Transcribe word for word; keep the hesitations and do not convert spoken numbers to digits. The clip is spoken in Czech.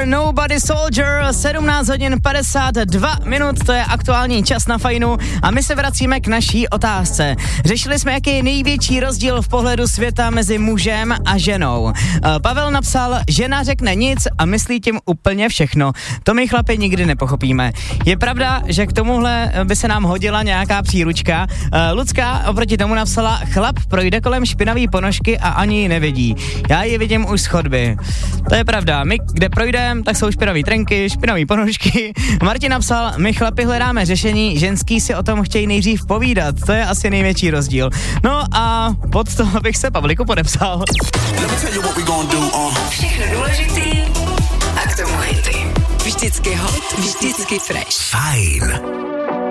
Weather, Nobody Soldier, sedmnáct hodin padesát dva minut, to je aktuální čas na Fajnu a my se vracíme k naší otázce. Řešili jsme, jaký je největší rozdíl v pohledu světa mezi mužem a ženou. Pavel napsal, žena řekne nic a myslí tím úplně všechno. To my chlapi nikdy nepochopíme. Je pravda, že k tomuhle by se nám hodila nějaká příručka. Lucka oproti tomu napsala, chlap projde kolem špinavý ponožky a ani ji nevidí. Já ji vidím už z chodby. To je pravda, my kde projdeme, tak jsou špinavý trenky, špinavý ponožky. Martin napsal, my chlapi hledáme řešení, ženský si o tom chtějí nejdřív povídat, to je asi největší rozdíl. No a pod to bych se Pavliku podepsal. Všechno důležitý a k tomu hity. Vždycky hot, vždycky fresh. Fajn.